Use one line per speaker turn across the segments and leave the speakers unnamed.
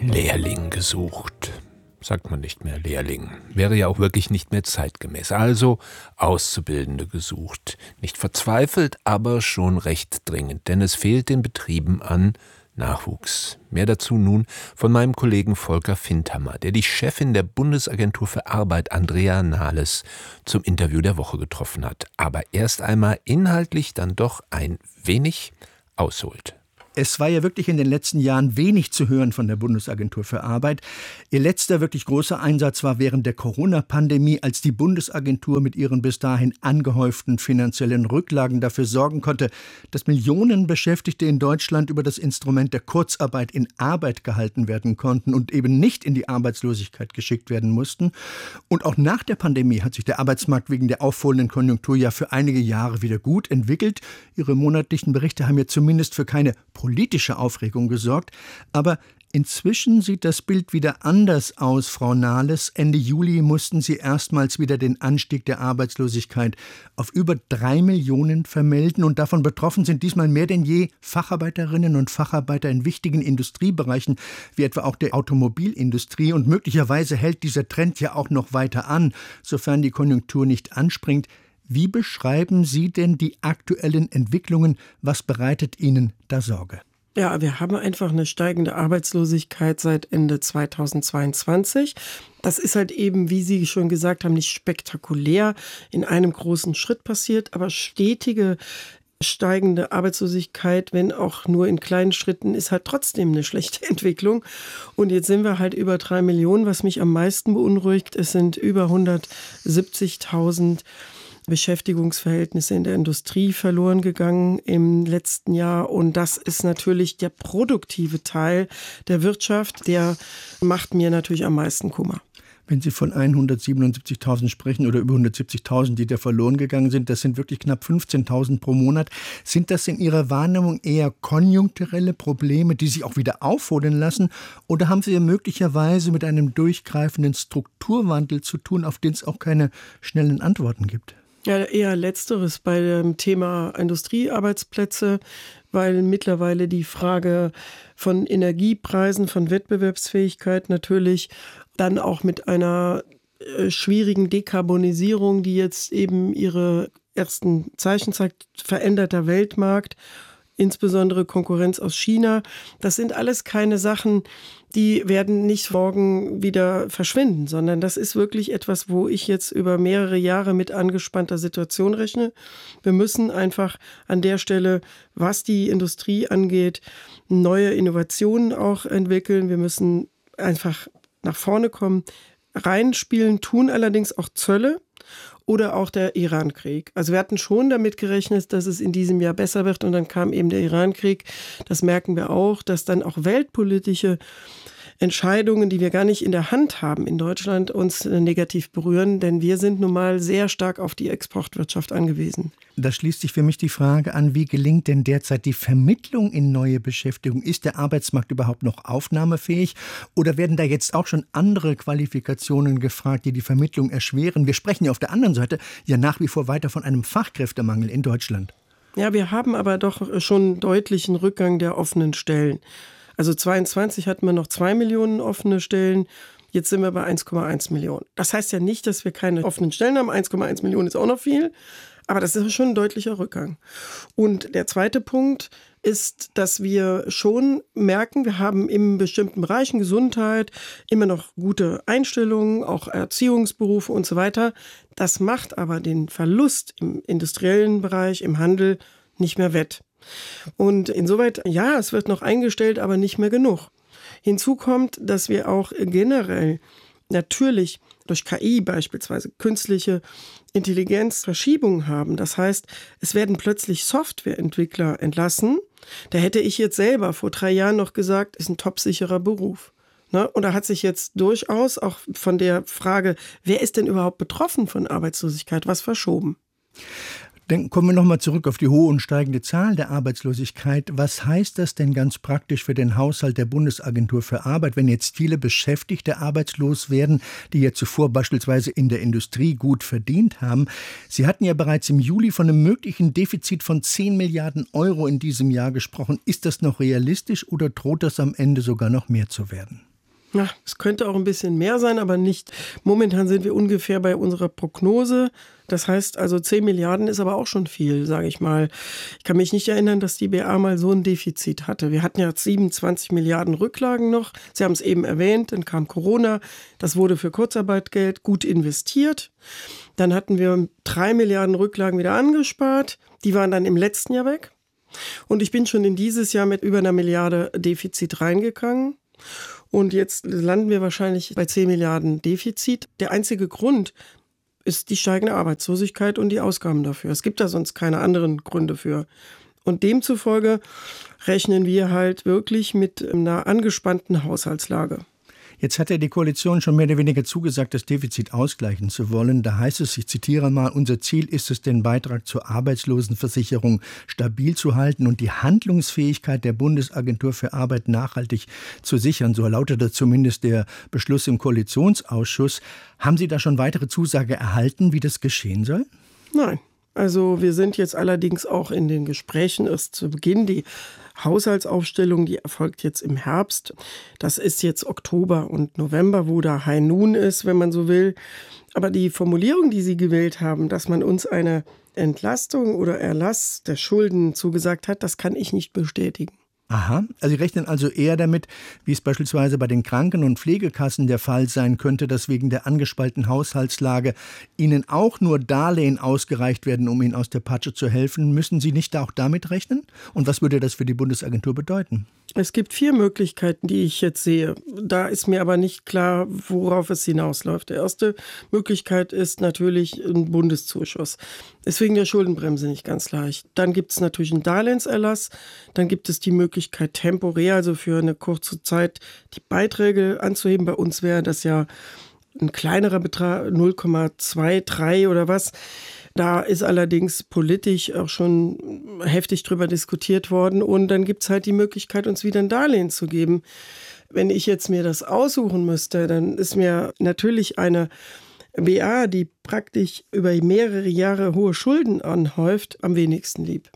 Lehrling gesucht. Sagt man nicht mehr Lehrling. Wäre ja auch wirklich nicht mehr zeitgemäß. Also Auszubildende gesucht. Nicht verzweifelt, aber schon recht dringend, denn es fehlt den Betrieben an Nachwuchs. Mehr dazu nun von meinem Kollegen Volker Findhammer, der die Chefin der Bundesagentur für Arbeit, Andrea Nahles, zum Interview der Woche getroffen hat. Aber erst einmal inhaltlich dann doch ein wenig ausholt.
Es war ja wirklich in den letzten Jahren wenig zu hören von der Bundesagentur für Arbeit. Ihr letzter wirklich großer Einsatz war während der Corona-Pandemie, als die Bundesagentur mit ihren bis dahin angehäuften finanziellen Rücklagen dafür sorgen konnte, dass Millionen Beschäftigte in Deutschland über das Instrument der Kurzarbeit in Arbeit gehalten werden konnten und eben nicht in die Arbeitslosigkeit geschickt werden mussten. Und auch nach der Pandemie hat sich der Arbeitsmarkt wegen der aufholenden Konjunktur ja für einige Jahre wieder gut entwickelt. Ihre monatlichen Berichte haben ja zumindest für keine politische Aufregung gesorgt. Aber inzwischen sieht das Bild wieder anders aus, Frau Nahles. Ende Juli mussten Sie erstmals wieder den Anstieg der Arbeitslosigkeit auf über 3 Millionen vermelden. Und davon betroffen sind diesmal mehr denn je Facharbeiterinnen und Facharbeiter in wichtigen Industriebereichen, wie etwa auch der Automobilindustrie. Und möglicherweise hält dieser Trend ja auch noch weiter an, sofern die Konjunktur nicht anspringt. Wie beschreiben Sie denn die aktuellen Entwicklungen? Was bereitet Ihnen da Sorge?
Ja, wir haben einfach eine steigende Arbeitslosigkeit seit Ende 2022. Das ist halt eben, wie Sie schon gesagt haben, nicht spektakulär in einem großen Schritt passiert, aber stetige steigende Arbeitslosigkeit, wenn auch nur in kleinen Schritten, ist halt trotzdem eine schlechte Entwicklung. Und jetzt sind wir halt über 3 Millionen. Was mich am meisten beunruhigt, es sind über 170.000 Beschäftigungsverhältnisse in der Industrie verloren gegangen im letzten Jahr. Und das ist natürlich der produktive Teil der Wirtschaft. Der macht mir natürlich am meisten Kummer.
Wenn Sie von 177.000 sprechen oder über 170.000, die da verloren gegangen sind, das sind wirklich knapp 15.000 pro Monat. Sind das in Ihrer Wahrnehmung eher konjunkturelle Probleme, die sich auch wieder aufholen lassen? Oder haben Sie möglicherweise mit einem durchgreifenden Strukturwandel zu tun, auf den es auch keine schnellen Antworten gibt?
Ja, eher Letzteres bei dem Thema Industriearbeitsplätze, weil mittlerweile die Frage von Energiepreisen, von Wettbewerbsfähigkeit natürlich dann auch mit einer schwierigen Dekarbonisierung, die jetzt eben ihre ersten Zeichen zeigt, veränderter Weltmarkt, insbesondere Konkurrenz aus China. Das sind alles keine Sachen, die werden nicht morgen wieder verschwinden, sondern das ist wirklich etwas, wo ich jetzt über mehrere Jahre mit angespannter Situation rechne. Wir müssen einfach an der Stelle, was die Industrie angeht, neue Innovationen auch entwickeln. Wir müssen einfach nach vorne kommen, reinspielen, tun allerdings auch Zölle. Oder auch der Irankrieg. Also wir hatten schon damit gerechnet, dass es in diesem Jahr besser wird und dann kam eben der Irankrieg. Das merken wir auch, dass dann auch weltpolitische Entscheidungen, die wir gar nicht in der Hand haben in Deutschland, uns negativ berühren, denn wir sind nun mal sehr stark auf die Exportwirtschaft angewiesen.
Da schließt sich für mich die Frage an, wie gelingt denn derzeit die Vermittlung in neue Beschäftigung? Ist der Arbeitsmarkt überhaupt noch aufnahmefähig oder werden da jetzt auch schon andere Qualifikationen gefragt, die die Vermittlung erschweren? Wir sprechen ja auf der anderen Seite ja nach wie vor weiter von einem Fachkräftemangel in Deutschland.
Ja, wir haben aber doch schon deutlichen Rückgang der offenen Stellen. Also 22 hatten wir noch 2 Millionen offene Stellen. Jetzt sind wir bei 1,1 Millionen. Das heißt ja nicht, dass wir keine offenen Stellen haben. 1,1 Millionen ist auch noch viel. Aber das ist schon ein deutlicher Rückgang. Und der zweite Punkt ist, dass wir schon merken, wir haben in bestimmten Bereichen Gesundheit immer noch gute Einstellungen, auch Erziehungsberufe und so weiter. Das macht aber den Verlust im industriellen Bereich, im Handel nicht mehr wett. Und insoweit, ja, es wird noch eingestellt, aber nicht mehr genug. Hinzu kommt, dass wir auch generell natürlich durch KI beispielsweise künstliche Intelligenz Verschiebungen haben. Das heißt, es werden plötzlich Softwareentwickler entlassen. Da hätte ich jetzt selber vor 3 Jahren noch gesagt, ist ein topsicherer Beruf. Ne? Und da hat sich jetzt durchaus auch von der Frage, wer ist denn überhaupt betroffen von Arbeitslosigkeit, was verschoben.
Dann kommen wir nochmal zurück auf die hohe und steigende Zahl der Arbeitslosigkeit. Was heißt das denn ganz praktisch für den Haushalt der Bundesagentur für Arbeit, wenn jetzt viele Beschäftigte arbeitslos werden, die ja zuvor beispielsweise in der Industrie gut verdient haben? Sie hatten ja bereits im Juli von einem möglichen Defizit von 10 Milliarden Euro in diesem Jahr gesprochen. Ist das noch realistisch oder droht das am Ende sogar noch mehr zu werden?
Ja, es könnte auch ein bisschen mehr sein, aber nicht. Momentan sind wir ungefähr bei unserer Prognose. Das heißt also 10 Milliarden ist aber auch schon viel, sage ich mal. Ich kann mich nicht erinnern, dass die BA mal so ein Defizit hatte. Wir hatten ja 27 Milliarden Rücklagen noch. Sie haben es eben erwähnt, dann kam Corona. Das wurde für Kurzarbeitgeld gut investiert. Dann hatten wir 3 Milliarden Rücklagen wieder angespart. Die waren dann im letzten Jahr weg. Und ich bin schon in dieses Jahr mit über 1 Milliarde Defizit reingegangen. Und jetzt landen wir wahrscheinlich bei 10 Milliarden Defizit. Der einzige Grund ist die steigende Arbeitslosigkeit und die Ausgaben dafür. Es gibt da sonst keine anderen Gründe für. Und demzufolge rechnen wir halt wirklich mit einer angespannten Haushaltslage.
Jetzt hat ja die Koalition schon mehr oder weniger zugesagt, das Defizit ausgleichen zu wollen. Da heißt es, ich zitiere mal, unser Ziel ist es, den Beitrag zur Arbeitslosenversicherung stabil zu halten und die Handlungsfähigkeit der Bundesagentur für Arbeit nachhaltig zu sichern. So lautete zumindest der Beschluss im Koalitionsausschuss. Haben Sie da schon weitere Zusage erhalten, wie das geschehen soll?
Nein. Also wir sind jetzt allerdings auch in den Gesprächen erst zu Beginn. Die Haushaltsaufstellung, die erfolgt jetzt im Herbst. Das ist jetzt Oktober und November, wo da High Noon ist, wenn man so will. Aber die Formulierung, die Sie gewählt haben, dass man uns eine Entlastung oder Erlass der Schulden zugesagt hat, das kann ich nicht bestätigen.
Aha, also Sie rechnen also eher damit, wie es beispielsweise bei den Kranken- und Pflegekassen der Fall sein könnte, dass wegen der angespannten Haushaltslage Ihnen auch nur Darlehen ausgereicht werden, um Ihnen aus der Patsche zu helfen. Müssen Sie nicht auch damit rechnen? Und was würde das für die Bundesagentur bedeuten?
Es gibt 4 Möglichkeiten, die ich jetzt sehe. Da ist mir aber nicht klar, worauf es hinausläuft. Die erste Möglichkeit ist natürlich ein Bundeszuschuss. Ist wegen der Schuldenbremse nicht ganz leicht. Dann gibt es natürlich einen Darlehenserlass. Dann gibt es die Möglichkeit, temporär, also für eine kurze Zeit, die Beiträge anzuheben. Bei uns wäre das ja ein kleinerer Betrag, 0,23 oder was. Da ist allerdings politisch auch schon heftig drüber diskutiert worden. Und dann gibt es halt die Möglichkeit, uns wieder ein Darlehen zu geben. Wenn ich jetzt mir das aussuchen müsste, dann ist mir natürlich eine BA, die praktisch über mehrere Jahre hohe Schulden anhäuft, am wenigsten lieb.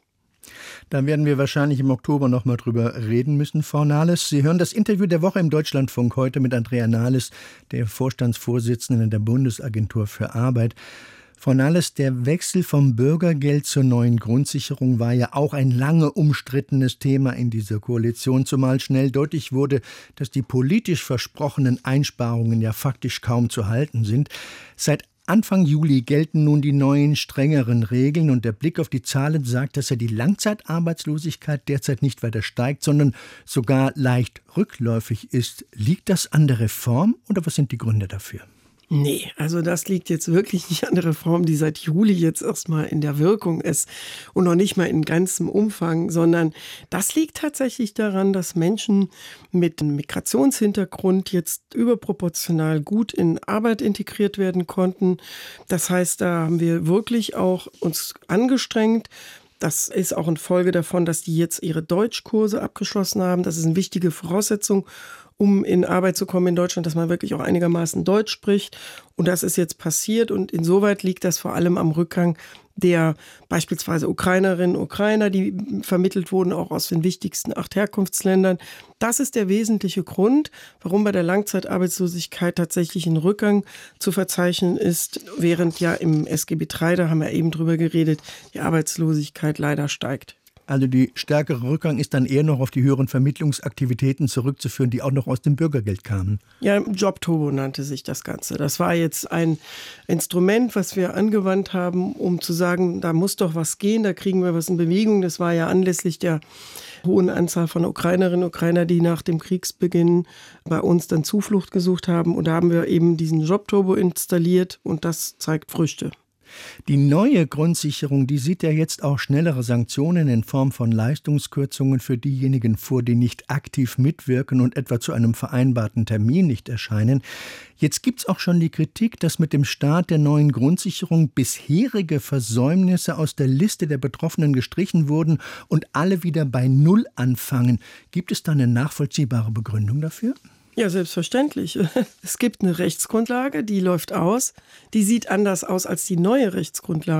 Da werden wir wahrscheinlich im Oktober noch mal drüber reden müssen, Frau Nahles. Sie hören das Interview der Woche im Deutschlandfunk heute mit Andrea Nahles, der Vorstandsvorsitzenden der Bundesagentur für Arbeit. Frau Nahles, der Wechsel vom Bürgergeld zur neuen Grundsicherung war ja auch ein lange umstrittenes Thema in dieser Koalition, zumal schnell deutlich wurde, dass die politisch versprochenen Einsparungen ja faktisch kaum zu halten sind. Seit Anfang Juli gelten nun die neuen, strengeren Regeln und der Blick auf die Zahlen sagt, dass ja die Langzeitarbeitslosigkeit derzeit nicht weiter steigt, sondern sogar leicht rückläufig ist. Liegt das an der Reform oder was sind die Gründe dafür?
Nee, also das liegt jetzt wirklich nicht an der Reform, die seit Juli jetzt erstmal in der Wirkung ist und noch nicht mal in ganzem Umfang, sondern das liegt tatsächlich daran, dass Menschen mit einem Migrationshintergrund jetzt überproportional gut in Arbeit integriert werden konnten. Das heißt, da haben wir wirklich auch uns angestrengt. Das ist auch eine Folge davon, dass die jetzt ihre Deutschkurse abgeschlossen haben. Das ist eine wichtige Voraussetzung, um in Arbeit zu kommen in Deutschland, dass man wirklich auch einigermaßen Deutsch spricht. Und das ist jetzt passiert. Und insoweit liegt das vor allem am Rückgang der beispielsweise Ukrainerinnen und Ukrainer, die vermittelt wurden, auch aus den wichtigsten 8 Herkunftsländern. Das ist der wesentliche Grund, warum bei der Langzeitarbeitslosigkeit tatsächlich ein Rückgang zu verzeichnen ist, während ja im SGB III, da haben wir eben drüber geredet, die Arbeitslosigkeit leider steigt.
Also die stärkere Rückgang ist dann eher noch auf die höheren Vermittlungsaktivitäten zurückzuführen, die auch noch aus dem Bürgergeld kamen.
Ja, Jobturbo nannte sich das Ganze. Das war jetzt ein Instrument, was wir angewandt haben, um zu sagen, da muss doch was gehen, da kriegen wir was in Bewegung. Das war ja anlässlich der hohen Anzahl von Ukrainerinnen und Ukrainer, die nach dem Kriegsbeginn bei uns dann Zuflucht gesucht haben. Und da haben wir eben diesen Jobturbo installiert und das zeigt Früchte.
Die neue Grundsicherung, die sieht ja jetzt auch schnellere Sanktionen in Form von Leistungskürzungen für diejenigen vor, die nicht aktiv mitwirken und etwa zu einem vereinbarten Termin nicht erscheinen. Jetzt gibt es auch schon die Kritik, dass mit dem Start der neuen Grundsicherung bisherige Versäumnisse aus der Liste der Betroffenen gestrichen wurden und alle wieder bei Null anfangen. Gibt es da eine nachvollziehbare Begründung dafür?
Ja, selbstverständlich. Es gibt eine Rechtsgrundlage, die läuft aus. Die sieht anders aus als die neue Rechtsgrundlage.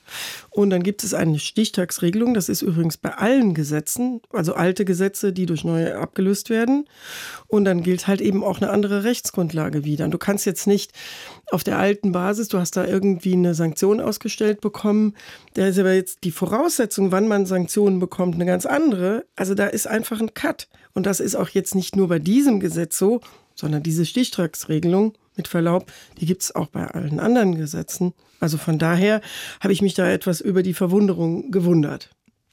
Und dann gibt es eine Stichtagsregelung, das ist übrigens bei allen Gesetzen, also alte Gesetze, die durch neue abgelöst werden. Und dann gilt halt eben auch eine andere Rechtsgrundlage wieder. Und du kannst jetzt nicht auf der alten Basis, du hast da irgendwie eine Sanktion ausgestellt bekommen, da ist aber jetzt die Voraussetzung, wann man Sanktionen bekommt, eine ganz andere. Also da ist einfach ein Cut. Und das ist auch jetzt nicht nur bei diesem Gesetz so, sondern diese Stichtagsregelung, mit Verlaub, die gibt es auch bei allen anderen Gesetzen. Also von daher habe ich mich da etwas über die Verwunderung gewundert.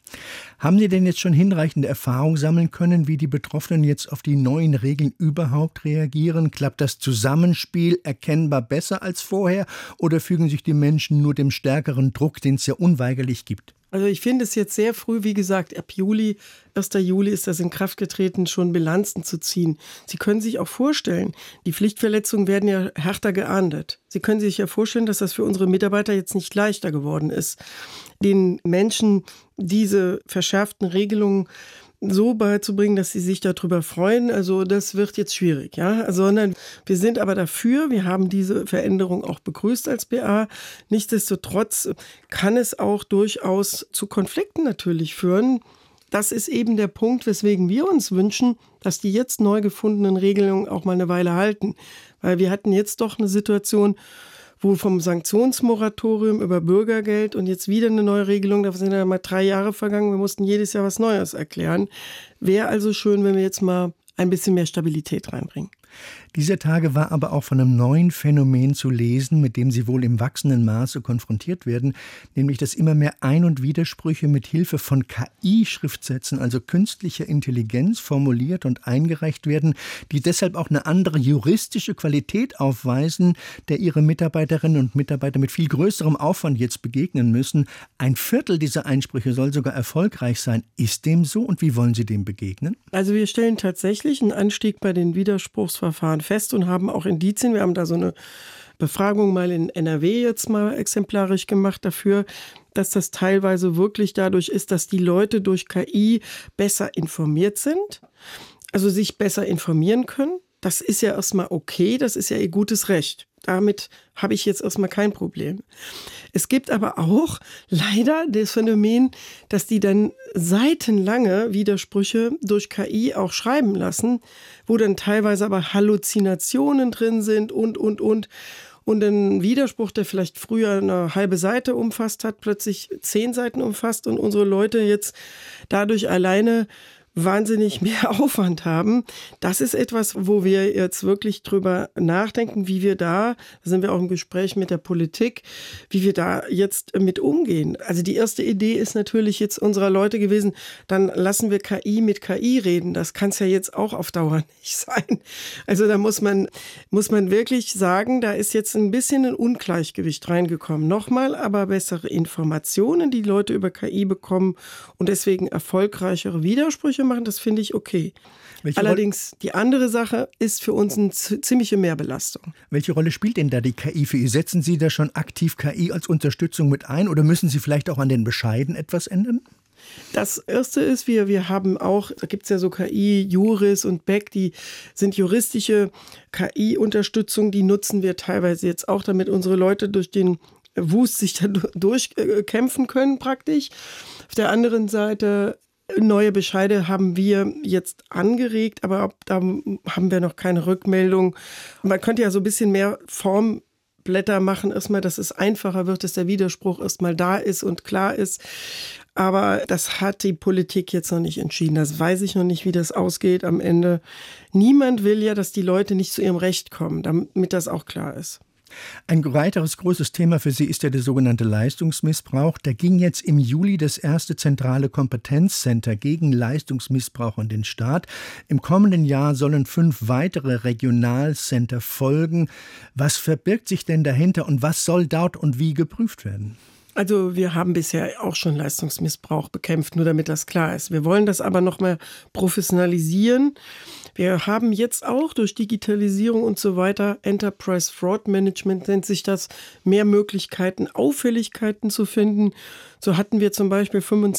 Haben Sie denn jetzt schon hinreichende Erfahrung sammeln können, wie die Betroffenen jetzt auf die neuen Regeln überhaupt reagieren? Klappt das Zusammenspiel erkennbar besser als vorher oder fügen sich die Menschen nur dem stärkeren Druck, den es ja unweigerlich gibt?
Also ich finde es jetzt sehr früh, wie gesagt, ab Juli, 1. Juli ist das in Kraft getreten, schon Bilanzen zu ziehen. Sie können sich auch vorstellen, die Pflichtverletzungen werden ja härter geahndet. Sie können sich ja vorstellen, dass das für unsere Mitarbeiter jetzt nicht leichter geworden ist, den Menschen diese verschärften Regelungen so beizubringen, dass sie sich darüber freuen. Also das wird jetzt schwierig, ja. Sondern wir sind aber dafür, wir haben diese Veränderung auch begrüßt als BA. Nichtsdestotrotz kann es auch durchaus zu Konflikten natürlich führen. Das ist eben der Punkt, weswegen wir uns wünschen, dass die jetzt neu gefundenen Regelungen auch mal eine Weile halten. Weil wir hatten jetzt doch eine Situation, wo vom Sanktionsmoratorium über Bürgergeld und jetzt wieder eine neue Regelung, da sind ja mal 3 Jahre vergangen, wir mussten jedes Jahr was Neues erklären. Wäre also schön, wenn wir jetzt mal ein bisschen mehr Stabilität reinbringen.
Dieser Tage war aber auch von einem neuen Phänomen zu lesen, mit dem Sie wohl im wachsenden Maße konfrontiert werden, nämlich dass immer mehr Ein- und Widersprüche mit Hilfe von KI-Schriftsätzen, also künstlicher Intelligenz, formuliert und eingereicht werden, die deshalb auch eine andere juristische Qualität aufweisen, der Ihre Mitarbeiterinnen und Mitarbeiter mit viel größerem Aufwand jetzt begegnen müssen. 1/4 dieser Einsprüche soll sogar erfolgreich sein. Ist dem so und wie wollen Sie dem begegnen?
Also wir stellen tatsächlich einen Anstieg bei den Widerspruchsverfahren fest und haben auch Indizien. Wir haben da so eine Befragung mal in NRW jetzt mal exemplarisch gemacht dafür, dass das teilweise wirklich dadurch ist, dass die Leute durch KI besser informiert sind, also sich besser informieren können. Das ist ja erstmal okay, das ist ja ihr gutes Recht. Damit habe ich jetzt erstmal kein Problem. Es gibt aber auch leider das Phänomen, dass die dann seitenlange Widersprüche durch KI auch schreiben lassen, wo dann teilweise aber Halluzinationen drin sind und. Und ein Widerspruch, der vielleicht früher eine halbe Seite umfasst hat, plötzlich 10 Seiten umfasst und unsere Leute jetzt dadurch alleine wahnsinnig mehr Aufwand haben. Das ist etwas, wo wir jetzt wirklich drüber nachdenken, wie wir da sind wir auch im Gespräch mit der Politik, wie wir da jetzt mit umgehen. Also die erste Idee ist natürlich jetzt unserer Leute gewesen, dann lassen wir KI mit KI reden. Das kann es ja jetzt auch auf Dauer nicht sein. Also da muss man wirklich sagen, da ist jetzt ein bisschen ein Ungleichgewicht reingekommen. Nochmal, aber bessere Informationen, die Leute über KI bekommen und deswegen erfolgreichere Widersprüche machen, das finde ich okay. Allerdings, die andere Sache ist für uns eine ziemliche Mehrbelastung.
Welche Rolle spielt denn da die KI für Sie? Setzen Sie da schon aktiv KI als Unterstützung mit ein oder müssen Sie vielleicht auch an den Bescheiden etwas ändern?
Das Erste ist, wir haben auch, da gibt es ja so KI, Juris und Beck, die sind juristische KI-Unterstützung, die nutzen wir teilweise jetzt auch, damit unsere Leute durch den Wust sich da durchkämpfen können praktisch. Auf der anderen Seite neue Bescheide haben wir jetzt angeregt, aber da haben wir noch keine Rückmeldung. Man könnte ja so ein bisschen mehr Formblätter machen, erstmal, dass es einfacher wird, dass der Widerspruch erstmal da ist und klar ist. Aber das hat die Politik jetzt noch nicht entschieden. Das weiß ich noch nicht, wie das ausgeht am Ende. Niemand will ja, dass die Leute nicht zu ihrem Recht kommen, damit das auch klar ist.
Ein weiteres großes Thema für Sie ist ja der sogenannte Leistungsmissbrauch. Da ging jetzt im Juli das erste zentrale Kompetenzcenter gegen Leistungsmissbrauch an den Start. Im kommenden Jahr sollen 5 weitere Regionalcenter folgen. Was verbirgt sich denn dahinter und was soll dort und wie geprüft werden?
Also wir haben bisher auch schon Leistungsmissbrauch bekämpft, nur damit das klar ist. Wir wollen das aber noch mal professionalisieren. Wir haben jetzt auch durch Digitalisierung und so weiter, Enterprise Fraud Management nennt sich das, mehr Möglichkeiten, Auffälligkeiten zu finden. So hatten wir zum Beispiel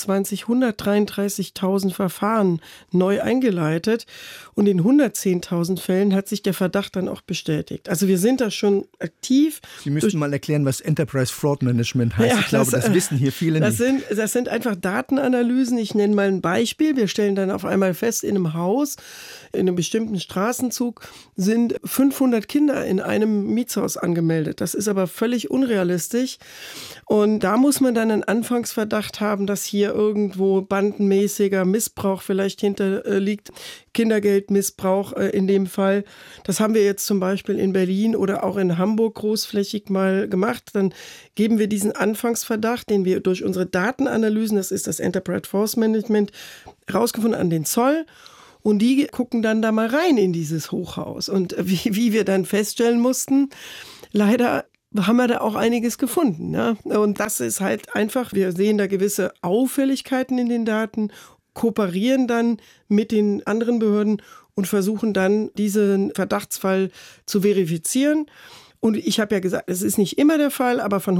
133.000 Verfahren neu eingeleitet und in 110.000 Fällen hat sich der Verdacht dann auch bestätigt. Also wir sind da schon aktiv.
Sie müssten mal erklären, was Enterprise Fraud Management heißt. Ja, ich glaube, das wissen hier viele nicht.
Das sind einfach Datenanalysen. Ich nenne mal ein Beispiel. Wir stellen dann auf einmal fest, in einem Haus, in einem bestimmten Straßenzug sind 500 Kinder in einem Mietshaus angemeldet. Das ist aber völlig unrealistisch. Und da muss man dann einen Anfangsverdacht haben, dass hier irgendwo bandenmäßiger Missbrauch vielleicht hinterliegt. Kindergeldmissbrauch in dem Fall. Das haben wir jetzt zum Beispiel in Berlin oder auch in Hamburg großflächig mal gemacht. Dann geben wir diesen Anfangsverdacht, den wir durch unsere Datenanalysen, das ist das Enterprise Fraud Management, herausgefunden an den Zoll. Und die gucken dann da mal rein in dieses Hochhaus. Und wie wir dann feststellen mussten, leider haben wir da auch einiges gefunden. Ja? Und das ist halt einfach, wir sehen da gewisse Auffälligkeiten in den Daten, kooperieren dann mit den anderen Behörden und versuchen dann, diesen Verdachtsfall zu verifizieren. Und ich habe ja gesagt, es ist nicht immer der Fall, aber von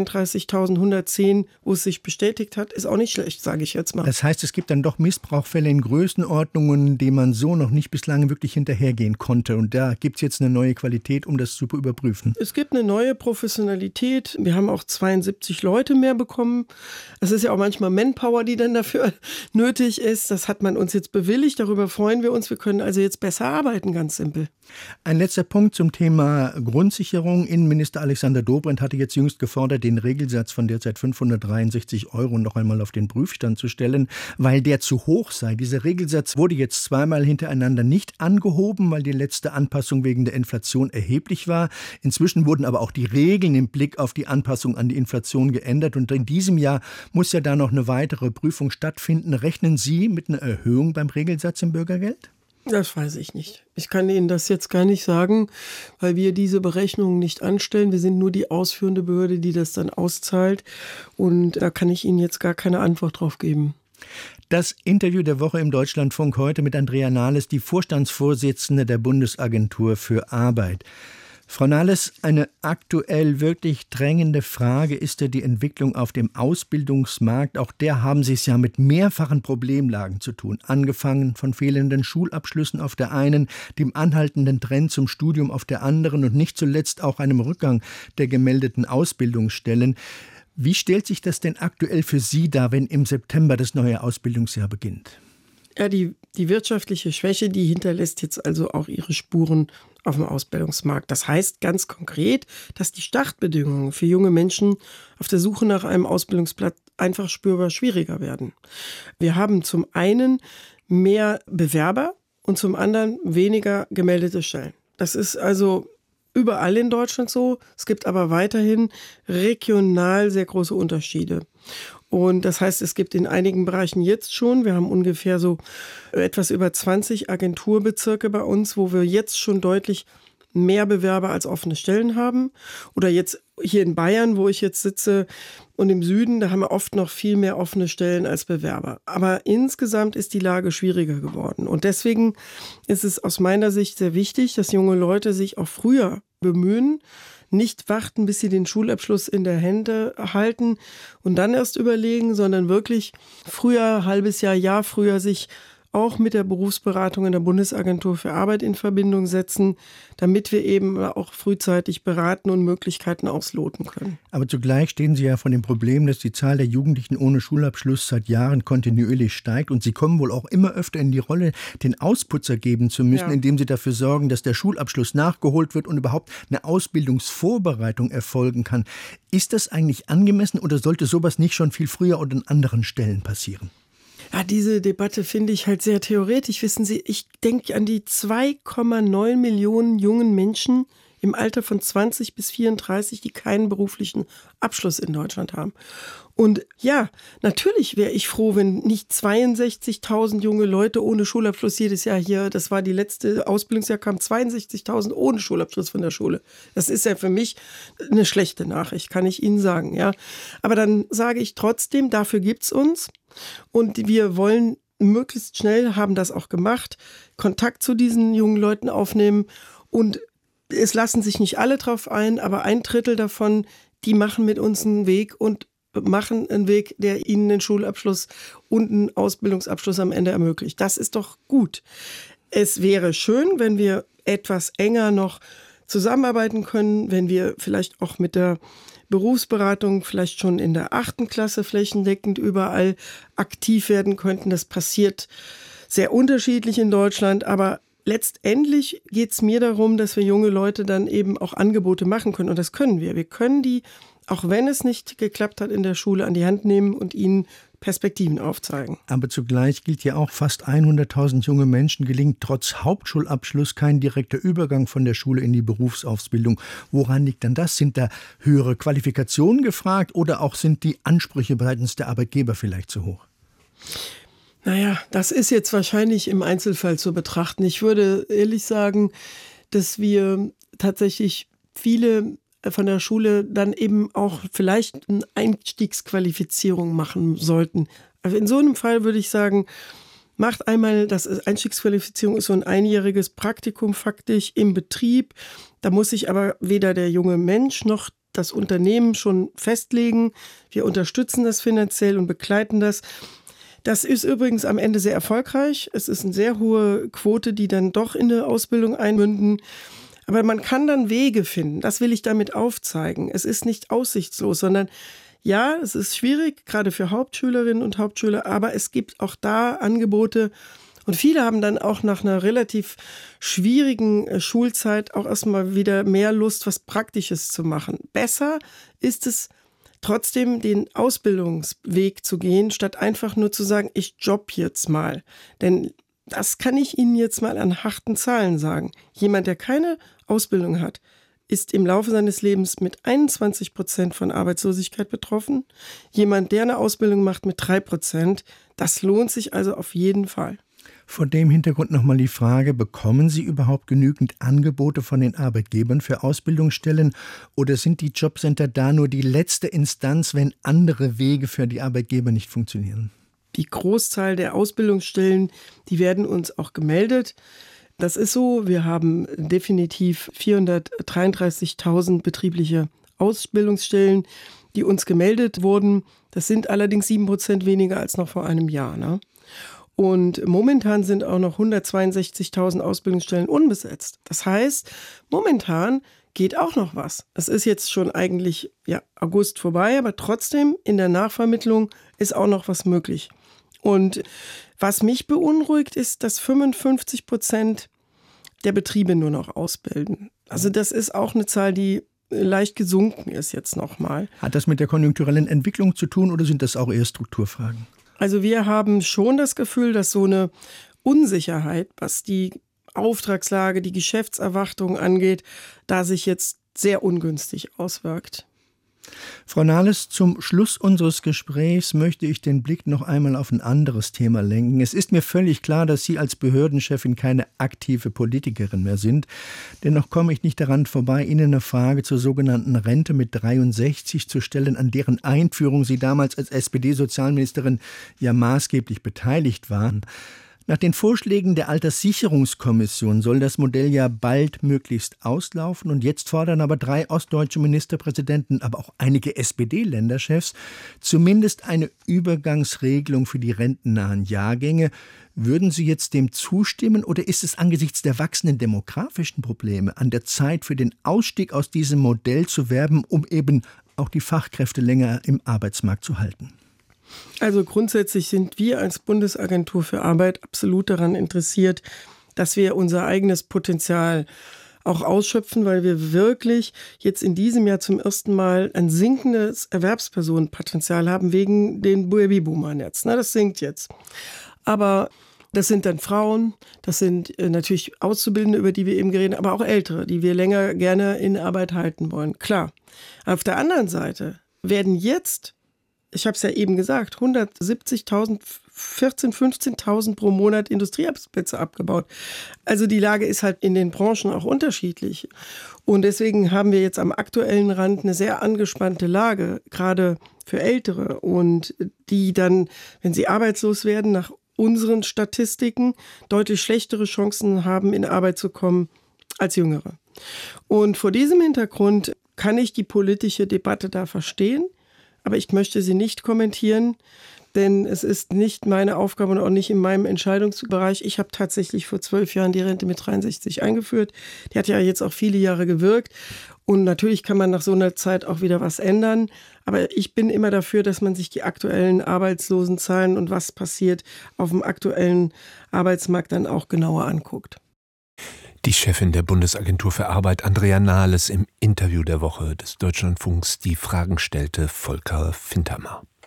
133.110, wo es sich bestätigt hat, ist auch nicht schlecht, sage ich jetzt mal.
Das heißt, es gibt dann doch Missbrauchsfälle in Größenordnungen, denen man so noch nicht bislang wirklich hinterhergehen konnte. Und da gibt es jetzt eine neue Qualität, um das zu überprüfen.
Es gibt eine neue Professionalität. Wir haben auch 72 Leute mehr bekommen. Es ist ja auch manchmal Manpower, die dann dafür nötig ist. Das hat man uns jetzt bewilligt. Darüber freuen wir uns. Wir können also jetzt besser arbeiten, ganz simpel.
Ein letzter Punkt zum Thema Grundsicherung. Innenminister Alexander Dobrindt hatte jetzt jüngst gefordert, den Regelsatz von derzeit 563 € noch einmal auf den Prüfstand zu stellen, weil der zu hoch sei. Dieser Regelsatz wurde jetzt zweimal hintereinander nicht angehoben, weil die letzte Anpassung wegen der Inflation erheblich war. Inzwischen wurden aber auch die Regeln im Blick auf die Anpassung an die Inflation geändert. Und in diesem Jahr muss ja da noch eine weitere Prüfung stattfinden. Rechnen Sie mit einer Erhöhung beim Regelsatz im Bürgergeld?
Das weiß ich nicht. Ich kann Ihnen das jetzt gar nicht sagen, weil wir diese Berechnungen nicht anstellen. Wir sind nur die ausführende Behörde, die das dann auszahlt. Und da kann ich Ihnen jetzt gar keine Antwort drauf geben.
Das Interview der Woche im Deutschlandfunk heute mit Andrea Nahles, die Vorstandsvorsitzende der Bundesagentur für Arbeit. Frau Nahles, eine aktuell wirklich drängende Frage ist ja die Entwicklung auf dem Ausbildungsmarkt. Auch der haben Sie es ja mit mehrfachen Problemlagen zu tun. Angefangen von fehlenden Schulabschlüssen auf der einen, dem anhaltenden Trend zum Studium auf der anderen und nicht zuletzt auch einem Rückgang der gemeldeten Ausbildungsstellen. Wie stellt sich das denn aktuell für Sie dar, wenn im September das neue Ausbildungsjahr beginnt?
Ja, die wirtschaftliche Schwäche, die hinterlässt jetzt also auch ihre Spuren auf dem Ausbildungsmarkt. Das heißt ganz konkret, dass die Startbedingungen für junge Menschen auf der Suche nach einem Ausbildungsplatz einfach spürbar schwieriger werden. Wir haben zum einen mehr Bewerber und zum anderen weniger gemeldete Stellen. Das ist also überall in Deutschland so. Es gibt aber weiterhin regional sehr große Unterschiede. Und das heißt, es gibt in einigen Bereichen jetzt schon, wir haben ungefähr so etwas über 20 Agenturbezirke bei uns, wo wir jetzt schon deutlich mehr Bewerber als offene Stellen haben. Oder jetzt hier in Bayern, wo ich jetzt sitze, und im Süden, da haben wir oft noch viel mehr offene Stellen als Bewerber. Aber insgesamt ist die Lage schwieriger geworden. Und deswegen ist es aus meiner Sicht sehr wichtig, dass junge Leute sich auch früher bemühen, nicht warten, bis sie den Schulabschluss in der Hände halten und dann erst überlegen, sondern wirklich früher, halbes Jahr früher sich auch mit der Berufsberatung in der Bundesagentur für Arbeit in Verbindung setzen, damit wir eben auch frühzeitig beraten und Möglichkeiten ausloten können.
Aber zugleich stehen Sie ja vor dem Problem, dass die Zahl der Jugendlichen ohne Schulabschluss seit Jahren kontinuierlich steigt und Sie kommen wohl auch immer öfter in die Rolle, den Ausputzer geben zu müssen, indem Sie dafür sorgen, dass der Schulabschluss nachgeholt wird und überhaupt eine Ausbildungsvorbereitung erfolgen kann. Ist das eigentlich angemessen oder sollte sowas nicht schon viel früher und an anderen Stellen passieren?
Ja, diese Debatte finde ich halt sehr theoretisch. Wissen Sie, ich denke an die 2,9 Millionen jungen Menschen im Alter von 20 bis 34, die keinen beruflichen Abschluss in Deutschland haben. Und ja, natürlich wäre ich froh, wenn nicht 62.000 junge Leute ohne Schulabschluss jedes Jahr hier, das war die letzte Ausbildungsjahr, kamen 62.000 ohne Schulabschluss von der Schule. Das ist ja für mich eine schlechte Nachricht, kann ich Ihnen sagen. Ja. Aber dann sage ich trotzdem, dafür gibt's uns und wir wollen möglichst schnell, haben das auch gemacht, Kontakt zu diesen jungen Leuten aufnehmen und es lassen sich nicht alle drauf ein, aber 1/3 davon, die machen mit uns einen Weg und machen einen Weg, der ihnen einen Schulabschluss und einen Ausbildungsabschluss am Ende ermöglicht. Das ist doch gut. Es wäre schön, wenn wir etwas enger noch zusammenarbeiten können, wenn wir vielleicht auch mit der Berufsberatung vielleicht schon in der 8. Klasse flächendeckend überall aktiv werden könnten. Das passiert sehr unterschiedlich in Deutschland, aber letztendlich geht es mir darum, dass wir junge Leute dann eben auch Angebote machen können. Und das können wir. Wir können die, auch wenn es nicht geklappt hat in der Schule, an die Hand nehmen und ihnen Perspektiven aufzeigen.
Aber zugleich gilt ja auch, fast 100.000 junge Menschen gelingt trotz Hauptschulabschluss kein direkter Übergang von der Schule in die Berufsausbildung. Woran liegt dann das? Sind da höhere Qualifikationen gefragt oder auch sind die Ansprüche seitens der Arbeitgeber vielleicht zu hoch?
Naja, das ist jetzt wahrscheinlich im Einzelfall zu betrachten. Ich würde ehrlich sagen, dass wir tatsächlich viele von der Schule dann eben auch vielleicht eine Einstiegsqualifizierung machen sollten. Also in so einem Fall würde ich sagen, macht einmal, das Einstiegsqualifizierung ist so ein einjähriges Praktikum faktisch im Betrieb. Da muss sich aber weder der junge Mensch noch das Unternehmen schon festlegen. Wir unterstützen das finanziell und begleiten das. Das ist übrigens am Ende sehr erfolgreich. Es ist eine sehr hohe Quote, die dann doch in eine Ausbildung einmünden. Aber man kann dann Wege finden. Das will ich damit aufzeigen. Es ist nicht aussichtslos, sondern ja, es ist schwierig, gerade für Hauptschülerinnen und Hauptschüler, aber es gibt auch da Angebote. Und viele haben dann auch nach einer relativ schwierigen Schulzeit auch erstmal wieder mehr Lust, was Praktisches zu machen. Besser ist es trotzdem, den Ausbildungsweg zu gehen, statt einfach nur zu sagen, ich jobb jetzt mal. Denn das kann ich Ihnen jetzt mal an harten Zahlen sagen. Jemand, der keine Ausbildung hat, ist im Laufe seines Lebens mit 21% von Arbeitslosigkeit betroffen. Jemand, der eine Ausbildung macht, mit 3%. Das lohnt sich also auf jeden Fall.
Vor dem Hintergrund nochmal die Frage, bekommen Sie überhaupt genügend Angebote von den Arbeitgebern für Ausbildungsstellen oder sind die Jobcenter da nur die letzte Instanz, wenn andere Wege für die Arbeitgeber nicht funktionieren?
Die Großzahl der Ausbildungsstellen, die werden uns auch gemeldet. Das ist so, wir haben definitiv 433.000 betriebliche Ausbildungsstellen, die uns gemeldet wurden. Das sind allerdings 7% weniger als noch vor einem Jahr, ne? Und momentan sind auch noch 162.000 Ausbildungsstellen unbesetzt. Das heißt, momentan geht auch noch was. Es ist jetzt schon eigentlich August vorbei, aber trotzdem in der Nachvermittlung ist auch noch was möglich. Und was mich beunruhigt, ist, dass 55% der Betriebe nur noch ausbilden. Also das ist auch eine Zahl, die leicht gesunken ist jetzt nochmal.
Hat das mit der konjunkturellen Entwicklung zu tun oder sind das auch eher Strukturfragen?
Also wir haben schon das Gefühl, dass so eine Unsicherheit, was die Auftragslage, die Geschäftserwartung angeht, da sich jetzt sehr ungünstig auswirkt.
Frau Nahles, zum Schluss unseres Gesprächs möchte ich den Blick noch einmal auf ein anderes Thema lenken. Es ist mir völlig klar, dass Sie als Behördenchefin keine aktive Politikerin mehr sind. Dennoch komme ich nicht daran vorbei, Ihnen eine Frage zur sogenannten Rente mit 63 zu stellen, an deren Einführung Sie damals als SPD-Sozialministerin ja maßgeblich beteiligt waren. Nach den Vorschlägen der Alterssicherungskommission soll das Modell ja bald möglichst auslaufen. Und jetzt fordern aber 3 ostdeutsche Ministerpräsidenten, aber auch einige SPD-Länderchefs zumindest eine Übergangsregelung für die rentennahen Jahrgänge. Würden Sie jetzt dem zustimmen oder ist es angesichts der wachsenden demografischen Probleme an der Zeit, für den Ausstieg aus diesem Modell zu werben, um eben auch die Fachkräfte länger im Arbeitsmarkt zu halten?
Also grundsätzlich sind wir als Bundesagentur für Arbeit absolut daran interessiert, dass wir unser eigenes Potenzial auch ausschöpfen, weil wir wirklich jetzt in diesem Jahr zum ersten Mal ein sinkendes Erwerbspersonenpotenzial haben wegen den Babyboomern jetzt. Das sinkt jetzt. Aber das sind dann Frauen, das sind natürlich Auszubildende, über die wir eben geredet haben, aber auch Ältere, die wir länger gerne in Arbeit halten wollen. Klar. Auf der anderen Seite werden jetzt, ich habe es ja eben gesagt, 170.000, 14.000, 15.000 pro Monat Industriearbeitsplätze abgebaut. Also die Lage ist halt in den Branchen auch unterschiedlich. Und deswegen haben wir jetzt am aktuellen Rand eine sehr angespannte Lage, gerade für Ältere. Und die dann, wenn sie arbeitslos werden, nach unseren Statistiken deutlich schlechtere Chancen haben, in Arbeit zu kommen als Jüngere. Und vor diesem Hintergrund kann ich die politische Debatte da verstehen. aber ich möchte sie nicht kommentieren, denn es ist nicht meine Aufgabe und auch nicht in meinem Entscheidungsbereich. Ich habe tatsächlich vor 12 Jahren die Rente mit 63 eingeführt. Die hat ja jetzt auch viele Jahre gewirkt. Und natürlich kann man nach so einer Zeit auch wieder was ändern. Aber ich bin immer dafür, dass man sich die aktuellen Arbeitslosenzahlen und was passiert auf dem aktuellen Arbeitsmarkt dann auch genauer anguckt.
Die Chefin der Bundesagentur für Arbeit, Andrea Nahles, im Interview der Woche des Deutschlandfunks die Fragen stellte Volker Fintermer.